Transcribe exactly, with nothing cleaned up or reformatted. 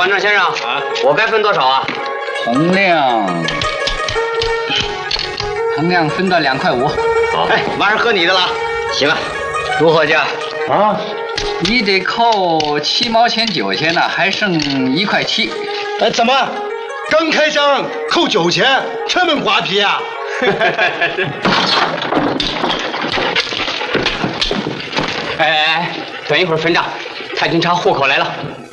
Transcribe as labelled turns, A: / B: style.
A: 管账先生啊，我该分多少啊？
B: 铜量，铜量分到两块五。
A: 好，哎，晚上喝你的了。行啊，如何价？
B: 啊，你得扣七毛钱九钱呢，还剩一块七。
C: 哎，怎么？刚开张扣九钱，这么瓜皮啊？
A: 哎哎哎，等一会儿分账，蔡军查户口来了。